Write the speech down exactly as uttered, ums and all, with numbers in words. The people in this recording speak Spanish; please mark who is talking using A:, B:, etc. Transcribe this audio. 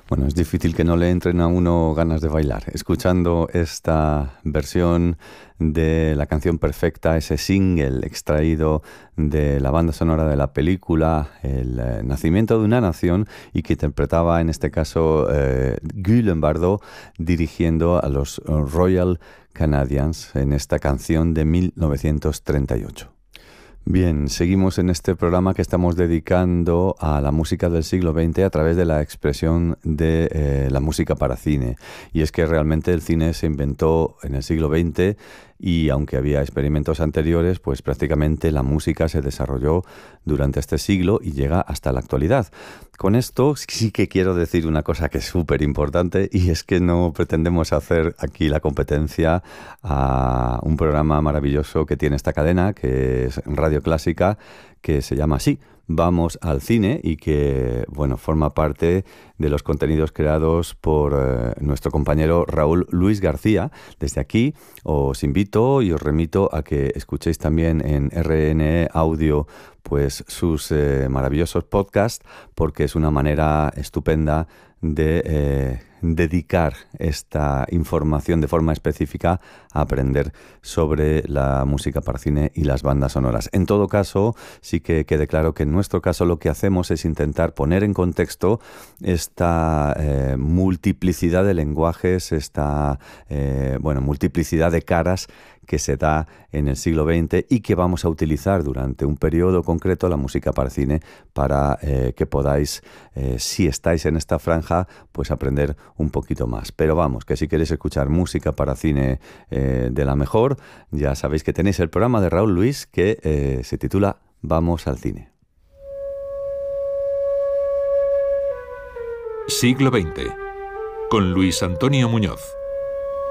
A: Bueno, es difícil que no le entren a uno ganas de bailar. Escuchando esta versión de la canción perfecta, ese single extraído de la banda sonora de la película El eh, nacimiento de una nación, y que interpretaba en este caso eh, Guy Lombardo dirigiendo a los Royal Canadiens en esta canción de mil novecientos treinta y ocho. Bien, seguimos en este programa que estamos dedicando a la música del siglo veinte a través de la expresión de eh, la música para cine. Y es que realmente el cine se inventó en el siglo veinte y aunque había experimentos anteriores, pues prácticamente la música se desarrolló durante este siglo y llega hasta la actualidad. Con esto sí que quiero decir una cosa que es súper importante, y es que no pretendemos hacer aquí la competencia a un programa maravilloso que tiene esta cadena, que es Radio Clásica, que se llama así, Vamos al Cine, y que, bueno, forma parte de los contenidos creados por eh, nuestro compañero Raúl Luis García. Desde aquí os invito y os remito a que escuchéis también en R N E Audio pues sus eh, maravillosos podcasts, porque es una manera estupenda de eh, dedicar esta información de forma específica a aprender sobre la música para cine y las bandas sonoras. En todo caso, sí que quede claro que en nuestro caso lo que hacemos es intentar poner en contexto esta eh, multiplicidad de lenguajes, esta eh, bueno, multiplicidad de caras que se da en el siglo veinte y que vamos a utilizar durante un periodo concreto, la música para cine, para eh, que podáis, eh, si estáis en esta franja, pues aprender un poquito más. Pero vamos, que si queréis escuchar música para cine eh, de la mejor, ya sabéis que tenéis el programa de Raúl Luis que eh, se titula Vamos al Cine.
B: Siglo veinte, con Luis Antonio Muñoz.